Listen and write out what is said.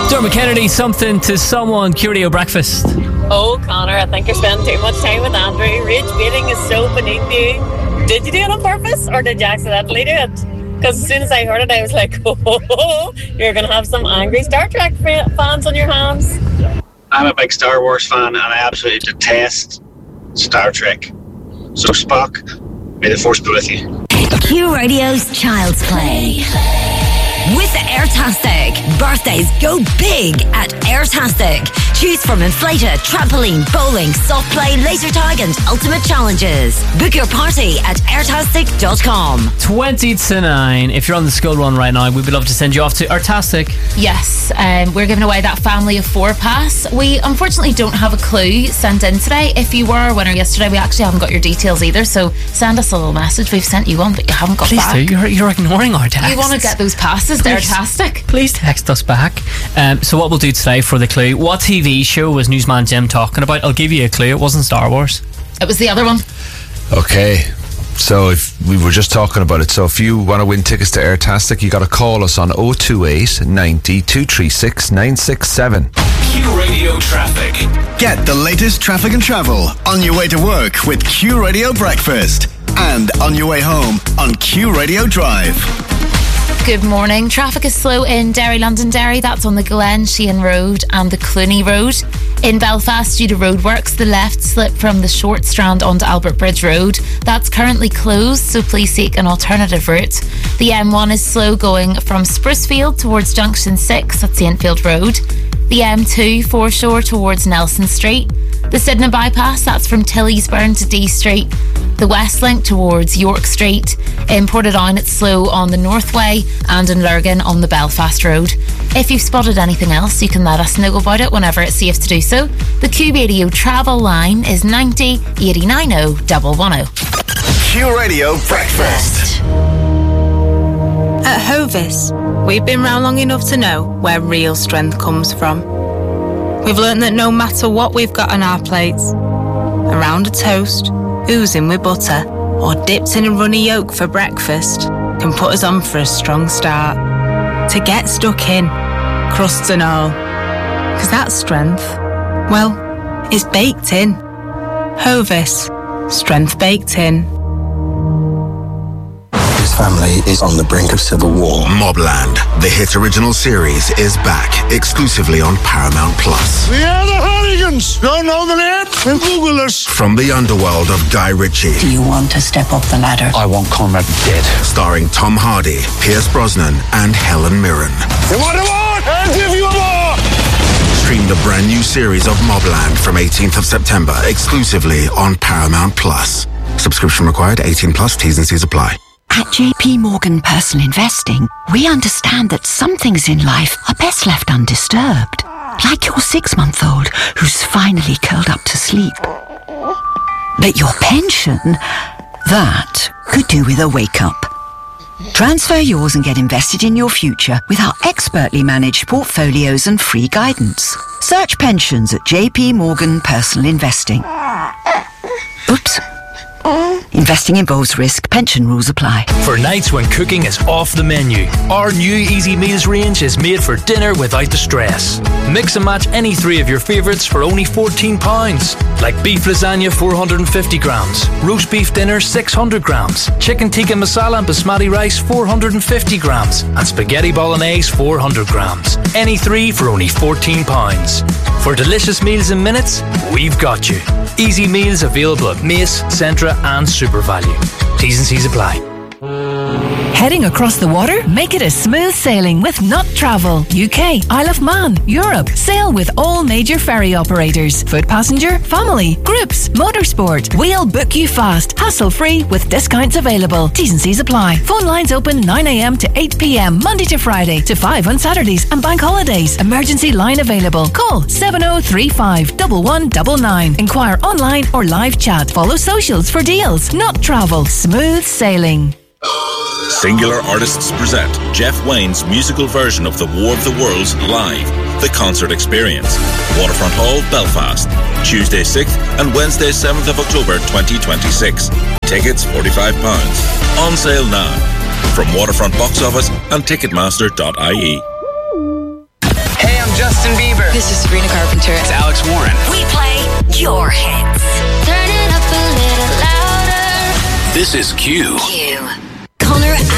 Dermot Kennedy, Something to Someone, Q-Radio Breakfast. Oh, Connor, I think you're spending too much time with Andrew. Rage baiting is so beneath you. Did you do it on purpose or did you accidentally do it? Because as soon as I heard it, I was like, oh, you're going to have some angry Star Trek fans on your hands. I'm a big Star Wars fan and I absolutely detest Star Trek. So Spock, may the Force be with you. Q Radio's Child's Play. With Airtastic, birthdays go big at Airtastic. Choose from inflator, trampoline, bowling, soft play, laser tag and ultimate challenges. Book your party at airtastic.com. 20 to 9. If you're on the school run right now, we'd love to send you off to Airtastic. Yes, we're giving away that family of 4 pass. We unfortunately don't have a clue sent in today. If you were a winner yesterday, we actually haven't got your details either, so send us a little message. We've sent you one, but you haven't got Please back. do. You're ignoring our texts. You want to get those passes? They're fantastic. Please text us back. So what we'll do today for the clue, what TV show was Newsman Jim talking about? I'll give you a clue. It wasn't Star Wars. It was the other one. Okay. So if we were just talking about it, so if you want to win tickets to Airtastic, you got to call us on 028 90 236 967. Q Radio Traffic. Get the latest traffic and travel on your way to work with Q Radio Breakfast and on your way home on Q Radio Drive. Good morning. Traffic is slow in Derry, Londonderry. That's on the Glen Sheehan Road and the Cluny Road. In Belfast, due to roadworks, the left slip from the Short Strand onto Albert Bridge Road. That's currently closed, so please seek an alternative route. The M1 is slow going from Sprucefield towards Junction 6 at Saintfield Road. The M2 foreshore towards Nelson Street. The Sydenham bypass, that's from Tillysburn to D Street. The West Link towards York Street. In Portadown, it's slow on the Northway and in Lurgan on the Belfast Road. If you've spotted anything else, you can let us know about it whenever it's safe to do so. The Q Radio travel line is 90 89 110. Q Radio Breakfast. At Hovis, we've been round long enough to know where real strength comes from. We've learned that no matter what we've got on our plates, around a toast, oozing with butter, or dipped in a runny yolk for breakfast, can put us on for a strong start. To get stuck in, crusts and all. Because that strength, well, it's baked in. Hovis, strength baked in. His family is on the brink of civil war. Mobland, the hit original series, is back exclusively on Paramount Plus. We are the Hooligans. Don't know the name? Then Google us. From the underworld of Guy Ritchie. Do you want to step up the ladder? I want Conrad dead. Starring Tom Hardy, Pierce Brosnan, and Helen Mirren. You want a more? I'll give you a more. Stream the brand new series of Mobland from 18th of September exclusively on Paramount Plus. Subscription required. 18 plus. T's and C's apply. At JP Morgan Personal Investing, we understand that some things in life are best left undisturbed. Like your 6-month-old who's finally curled up to sleep. But your pension, that could do with a wake-up. Transfer yours and get invested in your future with our expertly managed portfolios and free guidance. Search pensions at JP Morgan Personal Investing. Oops. Investing involves risk. Pension rules apply. For nights when cooking is off the menu, our new Easy Meals range is made for dinner without the stress. Mix and match any 3 of your favourites for only £14. Like beef lasagna 450 grams, roast beef dinner 600 grams, chicken tikka masala and basmati rice 450 grams, and spaghetti bolognese 400 grams. Any 3 for only £14. For delicious meals in minutes, we've got you. Easy Meals available at Mace, Centra and SuperValue. T's and C's apply. Heading across the water? Make it a smooth sailing with Not Travel. UK, Isle of Man, Europe. Sail with all major ferry operators. Foot passenger, family, groups, motorsport. We'll book you fast, hassle-free with discounts available. T's and C's apply. Phone lines open 9 a.m. to 8 p.m. Monday to Friday to 5 on Saturdays and bank holidays. Emergency line available. Call 7035 1199. Inquire online or live chat. Follow socials for deals. Not Travel. Smooth sailing. Singular Artists present Jeff Wayne's musical version of The War of the Worlds live, the concert experience. Waterfront Hall, Belfast, Tuesday 6th and Wednesday 7th of October 2026. Tickets £45. On sale now. From Waterfront Box Office and Ticketmaster.ie. Hey, I'm This is Sabrina Carpenter. It's Alex Warren. We play your hits. Turn it up a little louder. This is Q. Connor